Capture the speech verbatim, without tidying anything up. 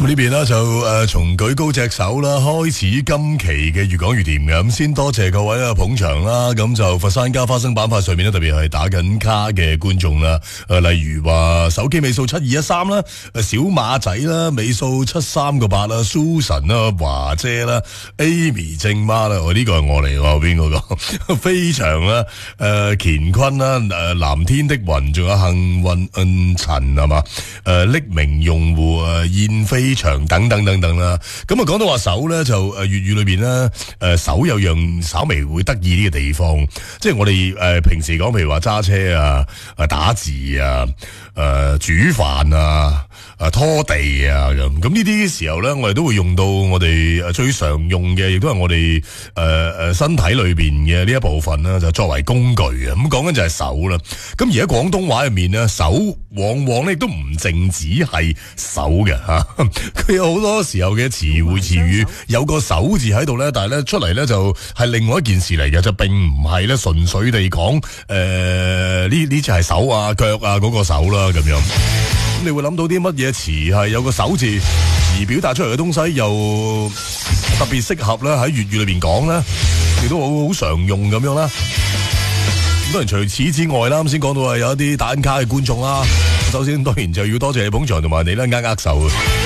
呢邊啦就誒從舉高隻手啦，開始今期嘅越講越掂嘅。咁先多謝各位啊捧場啦。咁就佛山加花生板塊上面咧，特別係打緊卡嘅觀眾啦。誒，例如話手機尾數七二一三啦，誒小馬仔啦，尾數七三個八啦 ，Susan 啦，華姐啦 ，Amy 正媽啦，我呢個係我嚟喎，邊個個非常啦，誒乾坤啦，誒藍天的雲，仲有幸運嗯塵係嘛，誒匿名用戶誒燕飛翔等等等等啦。咁啊講到話手咧，就誒粵語裏邊咧，誒手有樣稍微會得意啲嘅地方，即係我哋誒平時講，譬如話揸車啊、誒打字啊、誒煮飯啊、誒拖地啊咁。咁呢啲時候咧，我哋都會用到我哋誒最常用嘅，亦都係我哋誒誒身體裏邊嘅呢一部分啦，就作為工具啊。咁講緊就係手啦。咁而喺廣東話入面咧，手往往咧都唔淨止係手嘅吓，佢有好多時候嘅詞彙詞語有個手字喺度咧，但係咧出嚟咧就係另外一件事嚟嘅，就並唔係咧純粹地講誒呢呢隻係手啊腳啊嗰個手啦咁樣。咁你會諗到啲乜嘢詞係有個手字而表達出嚟嘅東西又特別適合咧喺粵語裏邊講咧，亦都好好常用咁樣啦。咁當然除此之外啦，啱先講到係有一啲打緊卡嘅觀眾啦。首先當然就要多謝你捧場同埋你咧握握手。